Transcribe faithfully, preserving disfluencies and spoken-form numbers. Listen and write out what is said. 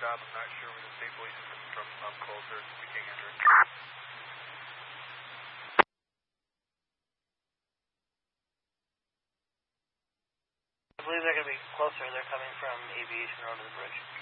job. I'm not sure where the state police is coming from. I'm closer. We can't enter it. I believe they're going to be closer. They're coming from Aviation Road to the bridge.